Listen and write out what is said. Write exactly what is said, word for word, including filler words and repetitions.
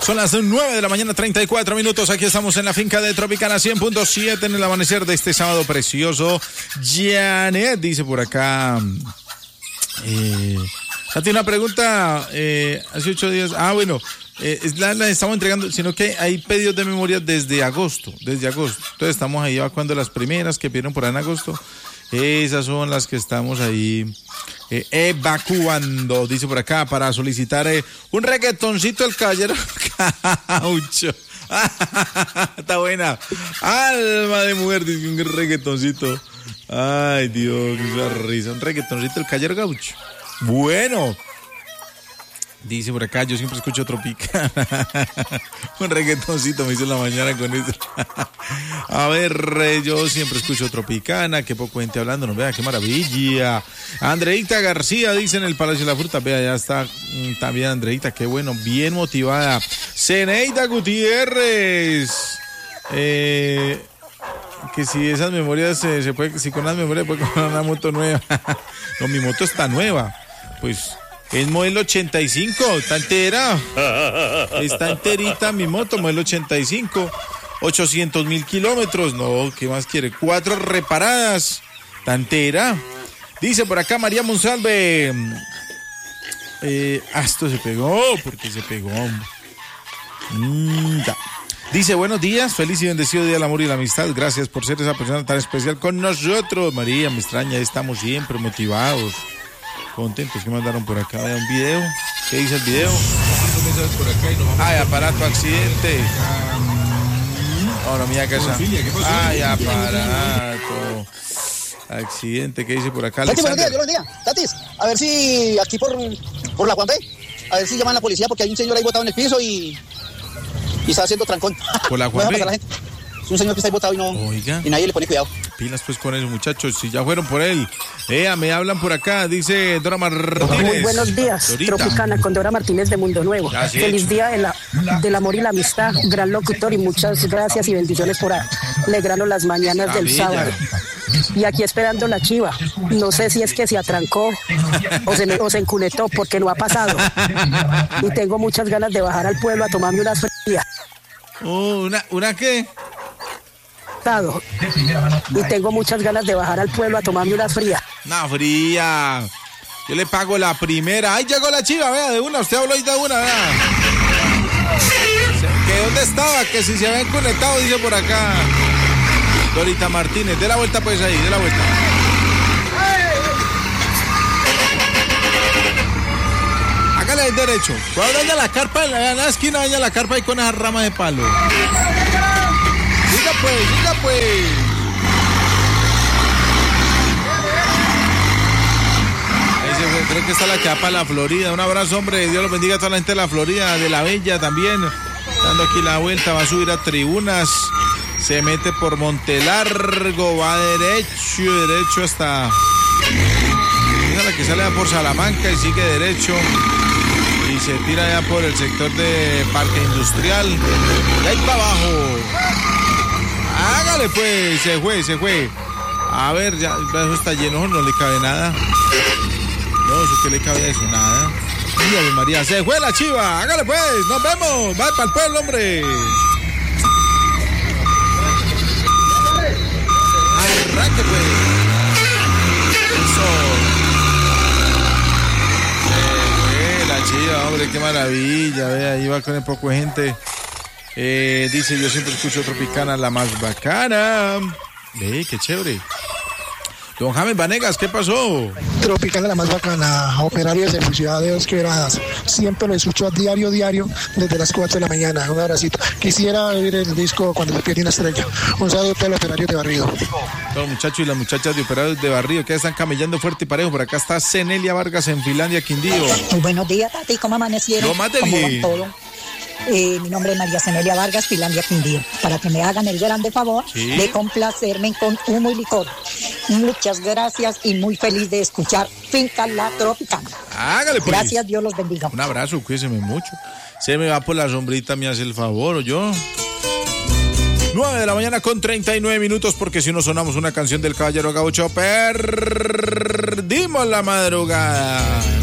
Son las nueve de la mañana, treinta y cuatro minutos. Aquí estamos en la finca de Tropicana cien punto siete en el amanecer de este sábado precioso. Janet dice por acá. Eh, Tati, una pregunta. Eh, hace ocho días. Ah, bueno. Eh, la, la estamos entregando, sino que hay pedidos de memoria desde agosto. Desde agosto. Entonces estamos ahí evacuando las primeras que pidieron por ahí en agosto. Esas son las que estamos ahí eh, evacuando, dice por acá, para solicitar eh, un reggaetoncito del caballero Gaucho. Está buena. Alma de mujer, dice un reggaetoncito. Ay, Dios, qué risa. Un reggaetoncito del caballero Gaucho. Bueno. Dice por acá, yo siempre escucho Tropicana. Un reggaetoncito me hizo en la mañana con eso. A ver, yo siempre escucho Tropicana, qué poco gente hablando, no vea, qué maravilla. Andreita García dice en el Palacio de la Fruta, vea, ya está también Andreita, qué bueno, bien motivada. Zeneida Gutiérrez. Eh, que si esas memorias se, se puede, si con las memorias puede comprar una moto nueva. No, mi moto está nueva. Pues es modelo ochenta y cinco, está entera. Está enterita mi moto, modelo ochenta y cinco. ochocientos mil kilómetros. No, ¿qué más quiere? Cuatro reparadas. Está entera. Dice por acá María Monsalve. Eh, ah, esto se pegó. ¿Por qué se pegó? Mm, Dice, buenos días, feliz y bendecido día del amor y la amistad. Gracias por ser esa persona tan especial con nosotros. María, me extraña, estamos siempre motivados. Contentos que mandaron por acá, vean un video. ¿Qué dice el video? Ay, aparato accidente. Ahora mía casa. Ay, aparato accidente. ¿Qué dice por acá? Tati, buenos días, buenos días. Tatis, a ver si aquí por, por la Juan B, a ver si llaman a la policía porque hay un señor ahí botado en el piso y, y está haciendo trancón. Por la Juan B. Es un señor que está ahí botado y no. Oiga. Y nadie le pone cuidado. Pilas pues con eso, muchachos, si ya fueron por él. Ea, me hablan por acá, dice Dora Martínez. Muy buenos días, Dorita. Tropicana con Dora Martínez de Mundo Nuevo. Feliz hecho. Día de la, del amor y la amistad, gran locutor y muchas gracias y bendiciones por alegrarnos las mañanas ah, del bella. Sábado. Y aquí esperando la chiva. No sé si es que se atrancó o se, o se enculetó porque no ha pasado. Y tengo muchas ganas de bajar al pueblo a tomarme unas frías. Oh, ¿una, ¿una qué? Y tengo muchas ganas de bajar al pueblo a tomarme una fría. Una fría. Yo le pago la primera. ¡Ay, llegó la chiva! Vea, de una. Usted habló ahí de una, vea. ¿Que dónde estaba? Que si se habían conectado, dice por acá Dorita Martínez. De la vuelta pues ahí, de la vuelta. Hágale ahí derecho. Cuando daña la carpa en la, en la esquina, daña la carpa ahí con esa rama de palo. Siga pues, siga pues. Ahí se fue, creo que está la que va para la Florida. Un abrazo, hombre, Dios los bendiga a toda la gente de la Florida, de la Bella también. Dando aquí la vuelta, va a subir a tribunas. Se mete por Montelargo, va derecho, derecho hasta... Esa es la que sale por Salamanca y sigue derecho. Y se tira ya por el sector de Parque Industrial. Y ahí para abajo. Hágale pues, se fue, se fue. A ver, ya, eso está lleno, no le cabe nada. No, eso que le cabe a eso, nada. Mira, María, se fue la chiva. Hágale pues, nos vemos. Va para el pueblo, hombre. Arranque pues. Eso. Se fue la chiva, hombre, qué maravilla. Ve, ahí va con el poco de gente. Eh, dice, yo siempre escucho Tropicana, la más bacana. Ve, qué chévere. Don James Vanegas, ¿qué pasó? Tropicana, la más bacana, operarios de Ciudad de Dos Quebradas. Siempre lo escucho a diario, diario, desde las cuatro de la mañana. Un abracito. Quisiera oír el disco Cuando se pierde una estrella. Un saludo a todos los operarios de Barrio. Todos los muchachos y las muchachas de operarios de Barrio que están camellando fuerte y parejo. Por acá está Zenelia Vargas en Finlandia, Quindío. Muy buenos días, Tati. ¿Cómo amanecieron? Lo mate bien. Todo? Eh, mi nombre es María Zenelia Vargas, Finlandia, Quindío. Para que me hagan el grande favor ¿Sí? de complacerme con humo y licor. Muchas gracias y muy feliz de escuchar Finca La Tropicana. Hágale pues. Gracias, Dios los bendiga. Un abrazo, cuídeseme mucho. Se me va por la sombrita, me hace el favor, ¿o yo? nueve de la mañana con treinta y nueve minutos, porque si no sonamos una canción del Caballero Gaucho, perdimos la madrugada.